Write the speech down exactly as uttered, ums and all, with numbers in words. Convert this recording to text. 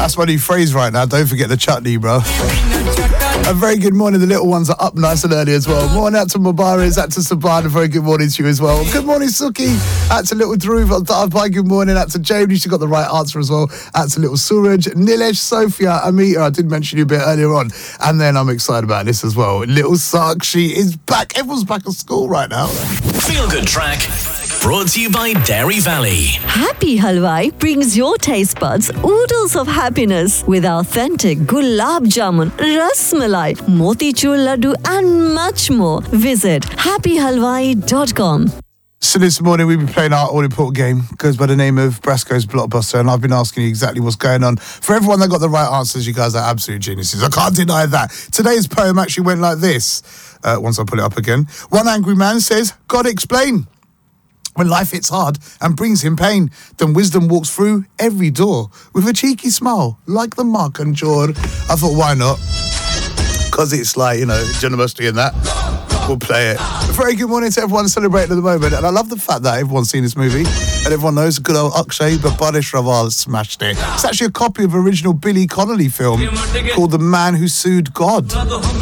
That's my new phrase right now. Don't forget the chutney, bro. A very good morning. The little ones are up nice and early as well. Morning out to Mubarak, out to Sabana. Very good morning to you as well. Good morning, Suki. Out to little Dhruv. Bye, good morning. Out to Jamie. She got the right answer as well. Out to little Suraj, Nilesh, Sophia, Amita. I did mention you a bit earlier on. And then I'm excited about this as well. Little Sakshi is back. Everyone's back at school right now. Feel Good Track. Brought to you by Dairy Valley. Happy Halwai brings your taste buds oodles of happiness with authentic gulab jamun, ras malai, motichur laddu and much more. Visit happy halwai dot com. So this morning we've been playing our all-important game. Goes by the name of Brasco's Blockbuster, and I've been asking you exactly what's going on. For everyone that got the right answers, you guys are absolute geniuses. I can't deny that. Today's poem actually went like this. Uh, once I pull it up again. One angry man says, God explain. When life hits hard and brings him pain, then wisdom walks through every door with a cheeky smile, like the Mark and Jor. I thought, why not? Because it's like, you know, generosity and that. We'll play it. A very good morning to everyone celebrating at the moment. And I love the fact that everyone's seen this movie and everyone knows good old Akshay, but Barish Raval smashed it. It's actually a copy of original Billy Connolly film called The Man Who Sued God.